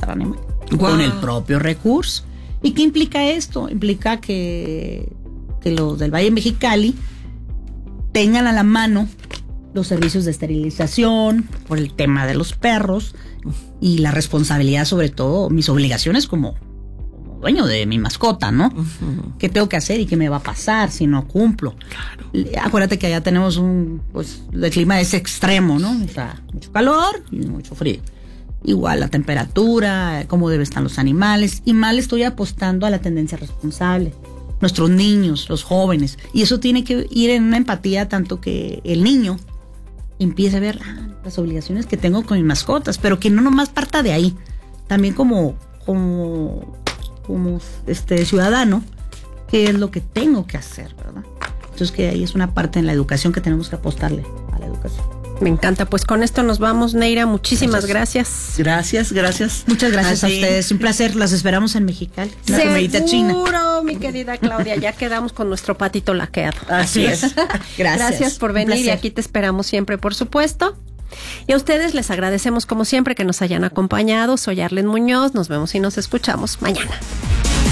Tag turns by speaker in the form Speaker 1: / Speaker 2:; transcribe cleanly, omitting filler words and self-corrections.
Speaker 1: bienestar animal.
Speaker 2: Wow.
Speaker 1: Con el propio recurso. ¿Y qué implica esto? Implica que los del Valle Mexicali tengan a la mano los servicios de esterilización por el tema de los perros y la responsabilidad, sobre todo, mis obligaciones como dueño de mi mascota, ¿no?
Speaker 2: Uh-huh.
Speaker 1: ¿Qué tengo que hacer y qué me va a pasar si no cumplo?
Speaker 2: Claro.
Speaker 1: Acuérdate que allá tenemos el clima es extremo, ¿no? O sea, mucho calor y mucho frío. Igual la temperatura, cómo deben estar los animales. Y mal estoy apostando a la tendencia responsable. Nuestros niños, los jóvenes. Y eso tiene que ir en una empatía tanto que el niño empiece a ver las obligaciones que tengo con mis mascotas, pero que no nomás parta de ahí. También como ciudadano, qué es lo que tengo que hacer, ¿verdad? Entonces que ahí es una parte en la educación que tenemos que apostarle a la educación.
Speaker 2: Me encanta, pues con esto nos vamos, Neira, muchísimas gracias.
Speaker 1: Gracias. Muchas gracias a ustedes, un placer, las esperamos en Mexicali, la comidita china.
Speaker 2: Seguro, mi querida Claudia, ya quedamos con nuestro patito laqueado.
Speaker 1: Así es.
Speaker 2: Gracias por venir y aquí te esperamos siempre, por supuesto. Y a ustedes les agradecemos como siempre que nos hayan acompañado. Soy Arlen Muñoz, nos vemos y nos escuchamos mañana.